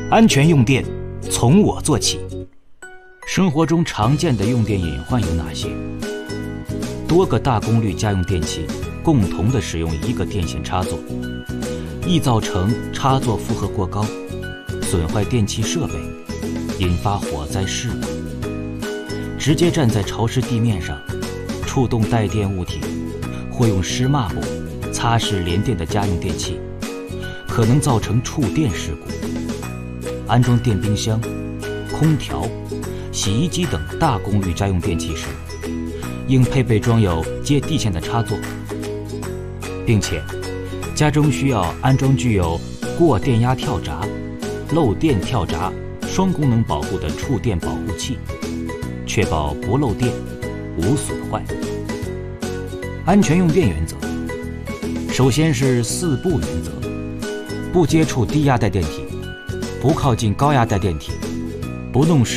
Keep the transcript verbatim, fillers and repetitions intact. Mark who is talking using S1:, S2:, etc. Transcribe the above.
S1: 安全用电，从我做起。生活中常见的用电隐患有哪些？多个大功率家用电器共同的使用一个电线插座，易造成插座负荷过高，损坏电器设备，引发火灾事故。直接站在潮湿地面上，触动带电物体，或用湿抹布擦拭连电的家用电器，可能造成触电事故。安装电冰箱、空调、洗衣机等大功率家用电器时，应配备装有接地线的插座，并且家中需要安装具有过电压跳闸、漏电跳闸双功能保护的触电保护器，确保不漏电、无损坏。安全用电原则，首先是四不原则：不接触低压带电体，不靠近高压带电体，不弄湿